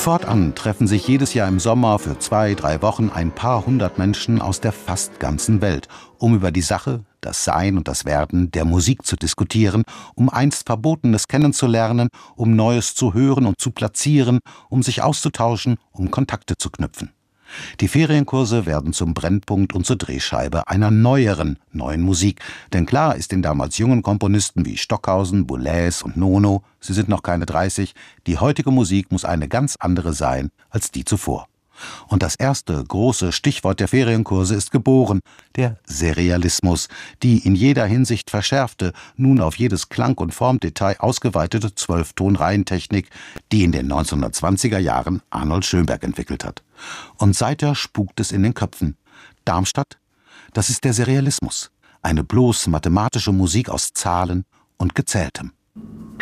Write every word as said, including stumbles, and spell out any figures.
Fortan treffen sich jedes Jahr im Sommer für zwei, drei Wochen ein paar hundert Menschen aus der fast ganzen Welt, um über die Sache, das Sein und das Werden der Musik zu diskutieren, um einst Verbotenes kennenzulernen, um Neues zu hören und zu platzieren, um sich auszutauschen, um Kontakte zu knüpfen. Die Ferienkurse werden zum Brennpunkt und zur Drehscheibe einer neueren, neuen Musik. Denn klar ist den damals jungen Komponisten wie Stockhausen, Boulez und Nono, sie sind noch keine dreißig, die heutige Musik muss eine ganz andere sein als die zuvor. Und das erste große Stichwort der Ferienkurse ist geboren, der Serialismus, die in jeder Hinsicht verschärfte, nun auf jedes Klang- und Formdetail ausgeweitete Zwölftonreihentechnik, die in den neunzehnhundertzwanziger Jahren Arnold Schönberg entwickelt hat. Und seither spukt es in den Köpfen. Darmstadt, das ist der Serialismus, eine bloß mathematische Musik aus Zahlen und Gezähltem.